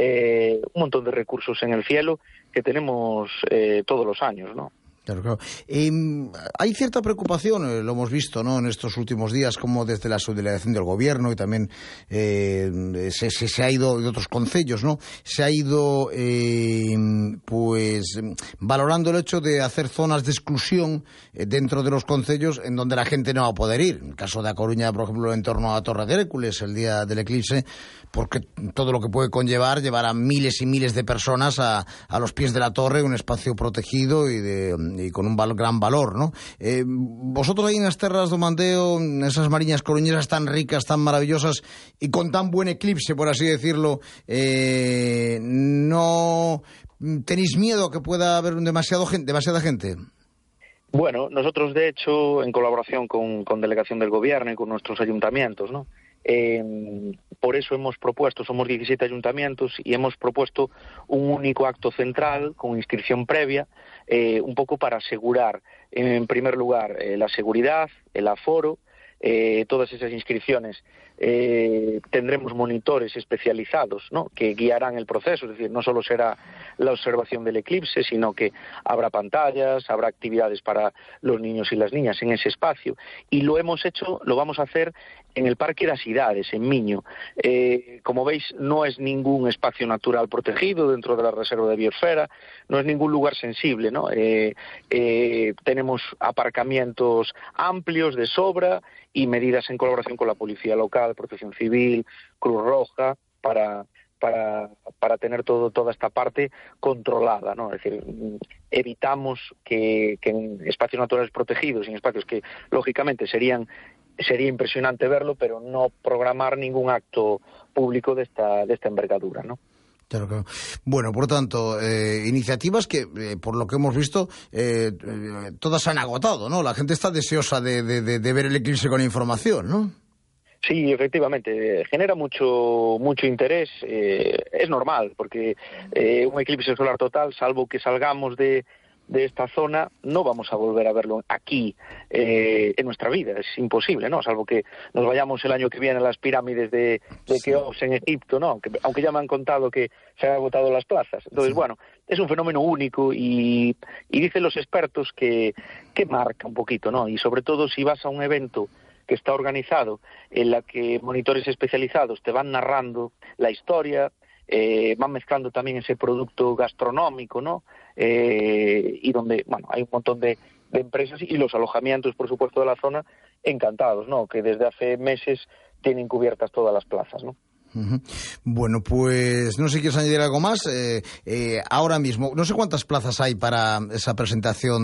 un montón de recursos en el cielo que tenemos todos los años, ¿no? Claro, claro. Hay cierta preocupación, lo hemos visto, ¿no?, en estos últimos días, como desde la subdelegación del Gobierno y también se ha ido de otros concellos, ¿no?, se ha ido pues valorando el hecho de hacer zonas de exclusión dentro de los concellos en donde la gente no va a poder ir. En el caso de A Coruña, por ejemplo, en torno a Torre de Hércules, el día del eclipse, porque todo lo que puede conllevar llevar a miles y miles de personas a los pies de la torre, un espacio protegido y con un gran valor, ¿no? Vosotros ahí en las terras do Mandeo, en esas mariñas coruñesas tan ricas, tan maravillosas y con tan buen eclipse, por así decirlo, ¿no tenéis miedo que pueda haber demasiada gente? Bueno, nosotros de hecho, en colaboración con delegación del Gobierno y con nuestros ayuntamientos, ¿no?, por eso hemos propuesto, somos 17 ayuntamientos y hemos propuesto un único acto central con inscripción previa, un poco para asegurar, en primer lugar, la seguridad, el aforo, todas esas inscripciones. Tendremos monitores especializados, ¿no?, que guiarán el proceso, es decir, no solo será la observación del eclipse, sino que habrá pantallas, habrá actividades para los niños y las niñas en ese espacio, y lo vamos a hacer en el Parque das Cidades, en Miño. Como veis, no es ningún espacio natural protegido dentro de la Reserva de Biosfera, no es ningún lugar sensible, ¿no? Tenemos aparcamientos amplios de sobra y medidas en colaboración con la Policía Local, Protección Civil, Cruz Roja, para tener toda esta parte controlada, ¿no? Es decir, evitamos que en espacios naturales protegidos, en espacios que lógicamente sería impresionante verlo, pero no programar ningún acto público de esta envergadura, ¿no? Claro, claro. Bueno, por tanto, iniciativas que, por lo que hemos visto, todas se han agotado, ¿no? La gente está deseosa de ver el eclipse con información, ¿no? Sí, efectivamente, genera mucho interés, es normal, porque un eclipse solar total, salvo que salgamos de esta zona, no vamos a volver a verlo aquí en nuestra vida, es imposible, ¿no? Salvo que nos vayamos el año que viene a las pirámides de Keops en Egipto, ¿no? Aunque ya me han contado que se han agotado las plazas. Entonces, bueno, es un fenómeno único y dicen los expertos que marca un poquito, ¿no? Y sobre todo si vas a un evento que está organizado, en la que monitores especializados te van narrando la historia, van mezclando también ese producto gastronómico, ¿no? Y donde, bueno, hay un montón de empresas y los alojamientos, por supuesto, de la zona, encantados, ¿no? Que desde hace meses tienen cubiertas todas las plazas, ¿no? Uh-huh. Bueno, pues no sé si quieres añadir algo más. Ahora mismo, no sé cuántas plazas hay para esa presentación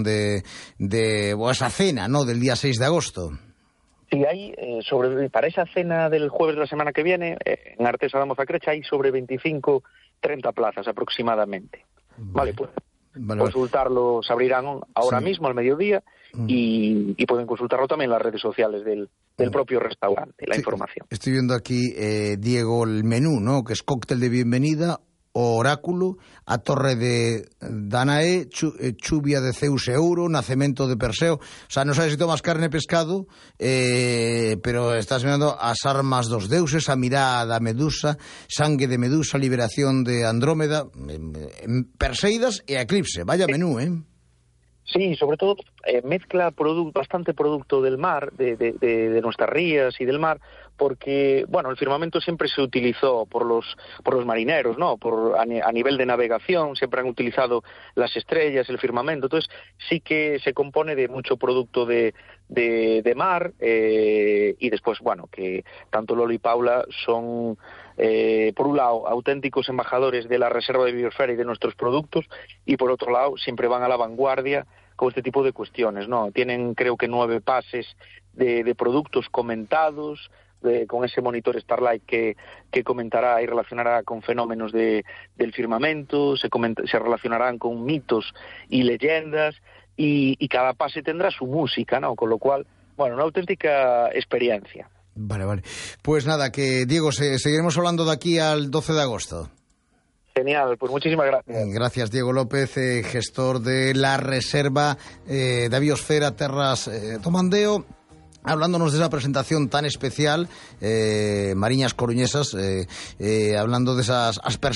o esa cena, ¿no?, del día 6 de agosto. Sí, hay para esa cena del jueves de la semana que viene, en Artesa da Mozarcrecha, hay sobre 25, 30 plazas aproximadamente. Vale, pues consultarlo, se abrirán ahora mismo al mediodía y pueden consultarlo también en las redes sociales del propio restaurante, la información. Estoy viendo aquí, Diego, el menú, ¿no?, que es cóctel de bienvenida, oráculo, a torre de Danae, chuvia de Zeus Euro, nacemento de Perseo. O sea, no sabes si tomas carne, pescado, pero estás mirando as armas dos deuses, a mirada Medusa, sangue de Medusa, liberación de Andrómeda, Perseidas e eclipse. Vaya menú, ¿eh? Sí, sobre todo mezcla bastante producto del mar, de nuestras rías y del mar, porque, bueno, el firmamento siempre se utilizó por los marineros, ¿no? A nivel de navegación siempre han utilizado las estrellas, el firmamento. Entonces sí que se compone de mucho producto de mar, y después, bueno, que tanto Lolo y Paula son, por un lado, auténticos embajadores de la Reserva de Biosfera y de nuestros productos, y por otro lado siempre van a la vanguardia con este tipo de cuestiones, ¿no? Tienen, creo que 9 pases de productos comentados, con ese monitor Starlight que comentará y relacionará con fenómenos del firmamento, se relacionarán con mitos y leyendas, y cada pase tendrá su música, ¿no? Con lo cual, bueno, una auténtica experiencia. Vale. Pues nada, que Diego, seguiremos hablando de aquí al 12 de agosto. Genial, pues muchísimas gracias. Gracias, Diego López, gestor de la Reserva da Biosfera Terras do Mandeo, hablándonos de esa presentación tan especial, Mariñas Coruñesas, hablando de esas aspersiones